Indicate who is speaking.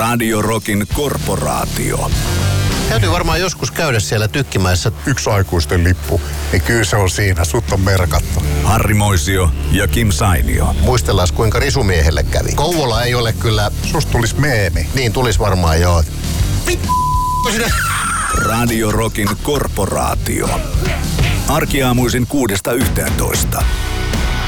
Speaker 1: Radio Rockin korporaatio.
Speaker 2: Täytyy varmaan joskus käydä siellä Tykkimäessä.
Speaker 3: Yksi aikuisten lippu, niin kyllä se on siinä. Sut on merkattu.
Speaker 1: Harri Moisio ja Kim Sainio.
Speaker 2: Muistellaan, kuinka risumiehelle kävi. Kouvola ei ole kyllä...
Speaker 3: Susta tulis meemi.
Speaker 2: Niin tulis varmaan, joo.
Speaker 1: Radio Rockin korporaatio. Arkiaamuisin 6–11.